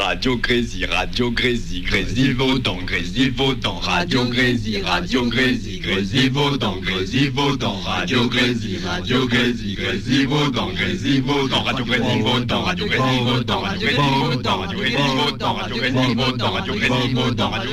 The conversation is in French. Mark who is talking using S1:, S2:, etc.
S1: Radio Grésy, Radio Grésy, Grésivaudan, Grésivaudan, Radio Grésy, Radio Grésy, Grésivaudan, Grésivaudan, Radio Grésy, Radio Grésy, Grésivaudan, Grésivaudan, Radio Grésivaudan, Radio Grésivaudan, Radio Grésivaudan, Radio Grésivaudan, Radio Grésivaudan, Radio Grésivaudan, Radio